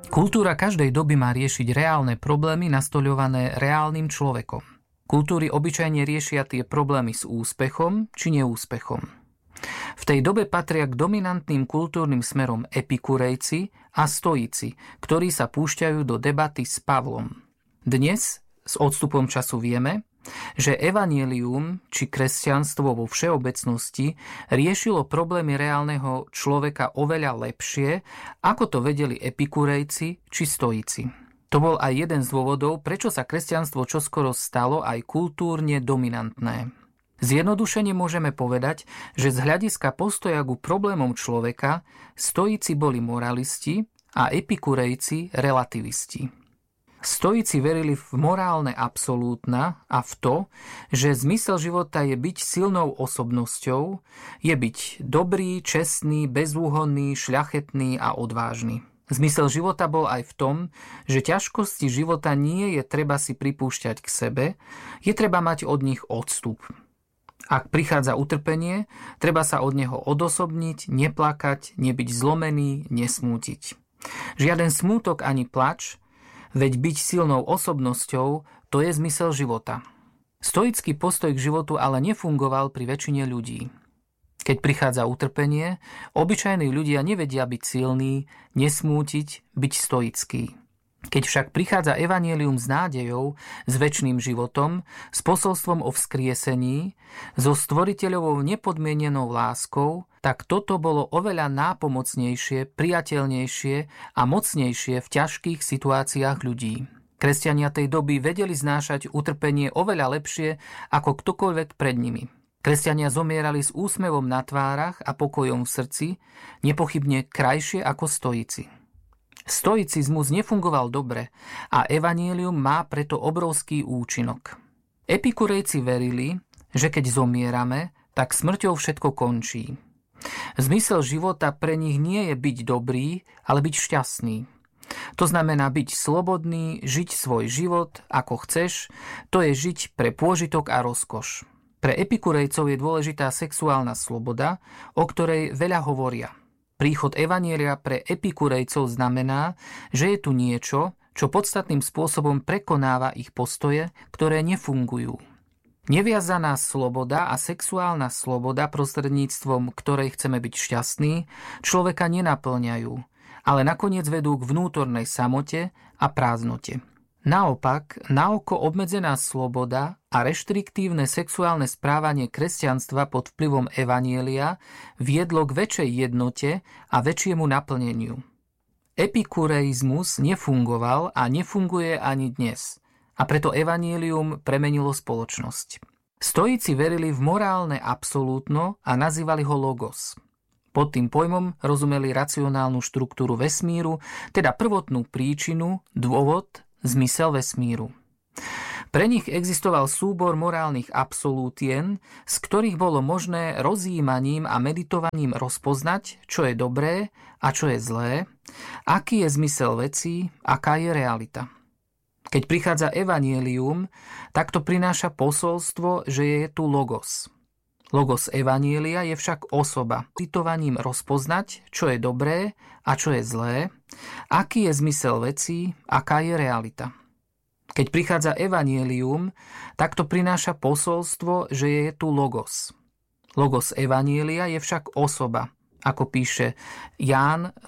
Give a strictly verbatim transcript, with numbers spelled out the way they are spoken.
Kultúra každej doby má riešiť reálne problémy nastoľované reálnym človekom. Kultúry obyčajne riešia tie problémy s úspechom či neúspechom. V tej dobe patria k dominantným kultúrnym smerom epikurejci a stoici, ktorí sa púšťajú do debaty s Pavlom. Dnes, s odstupom času vieme, že evanjelium či kresťanstvo vo všeobecnosti riešilo problémy reálneho človeka oveľa lepšie, ako to vedeli epikurejci či stoici. To bol aj jeden z dôvodov, prečo sa kresťanstvo čoskoro stalo aj kultúrne dominantné. Zjednodušene môžeme povedať, že z hľadiska postoja ku problémom človeka stoici boli moralisti a epikurejci relativisti. Stoici verili v morálne absolútna a v to, že zmysel života je byť silnou osobnosťou, je byť dobrý, čestný, bezúhonný, šľachetný a odvážny. Zmysel života bol aj v tom, že ťažkosti života nie je treba si pripúšťať k sebe, je treba mať od nich odstup. Ak prichádza utrpenie, treba sa od neho odosobniť, neplakať, nebyť zlomený, nesmútiť. Žiaden smútok ani plač, veď byť silnou osobnosťou, to je zmysel života. Stoický postoj k životu ale nefungoval pri väčšine ľudí. Keď prichádza utrpenie, obyčajní ľudia nevedia byť silní, nesmútiť, byť stoický. Keď však prichádza evanjelium s nádejou, s večným životom, s posolstvom o vzkriesení, so stvoriteľovou nepodmienenou láskou, tak toto bolo oveľa nápomocnejšie, priateľnejšie a mocnejšie v ťažkých situáciách ľudí. Kresťania tej doby vedeli znášať utrpenie oveľa lepšie ako ktokoľvek pred nimi. Kresťania zomierali s úsmevom na tvárach a pokojom v srdci, nepochybne krajšie ako stoici. Stoicizmus nefungoval dobre a evanjelium má preto obrovský účinok. Epikurejci verili, že keď zomierame, tak smrťou všetko končí. Zmysel života pre nich nie je byť dobrý, ale byť šťastný. To znamená byť slobodný, žiť svoj život ako chceš, to je žiť pre pôžitok a rozkoš. Pre epikurejcov je dôležitá sexuálna sloboda, o ktorej veľa hovoria. Príchod evanjelia pre epikurejcov znamená, že je tu niečo, čo podstatným spôsobom prekonáva ich postoje, ktoré nefungujú. Neviazaná sloboda a sexuálna sloboda, prostredníctvom ktorej chceme byť šťastní, človeka nenaplňajú, ale nakoniec vedú k vnútornej samote a prázdnote. Naopak, naoko obmedzená sloboda a reštriktívne sexuálne správanie kresťanstva pod vplyvom evanjelia viedlo k väčšej jednote a väčšiemu naplneniu. Epikureizmus nefungoval a nefunguje ani dnes, a preto evanjelium premenilo spoločnosť. Stoici verili v morálne absolútno a nazývali ho logos. Pod tým pojmom rozumeli racionálnu štruktúru vesmíru, teda prvotnú príčinu, dôvod, zmysel vesmíru. Pre nich existoval súbor morálnych absolútien, z ktorých bolo možné rozjímaním a meditovaním rozpoznať, čo je dobré a čo je zlé, aký je zmysel vecí, aká je realita. Keď prichádza evanjelium, tak to prináša posolstvo, že je tu logos. Logos evanjelia je však osoba, meditovaním rozpoznať, čo je dobré a čo je zlé, aký je zmysel vecí, aká je realita. Keď prichádza evanjelium, tak to prináša posolstvo, že je tu logos. Logos evanjelia je však osoba, ako píše Ján